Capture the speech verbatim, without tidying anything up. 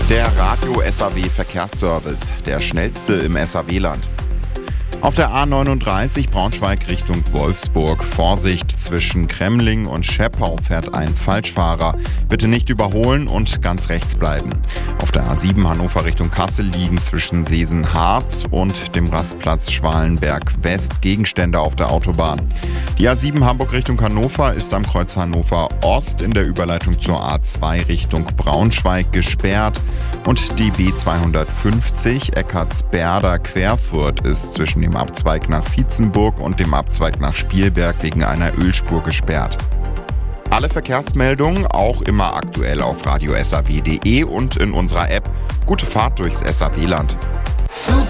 Der Radio-S A W-Verkehrsservice, der schnellste im S A W-Land. Auf der A neununddreißig Braunschweig Richtung Wolfsburg. Vorsicht, zwischen Kremling und Scheppau fährt ein Falschfahrer. Bitte nicht überholen und ganz rechts bleiben. Auf der A sieben Hannover Richtung Kassel liegen zwischen Seesen-Harz und dem Rastplatz Schwalenberg West Gegenstände auf der Autobahn. Die A sieben Hamburg Richtung Hannover ist am Kreuz Hannover Ost in der Überleitung zur A zwei Richtung Braunschweig gesperrt. Und die B zweihundertfünfzig Eckartsberda Querfurt ist zwischen dem Abzweig nach Vietzenburg und dem Abzweig nach Spielberg wegen einer Ölspur gesperrt. Alle Verkehrsmeldungen auch immer aktuell auf radio S A W punkt de und in unserer App. Gute Fahrt durchs S A W-Land.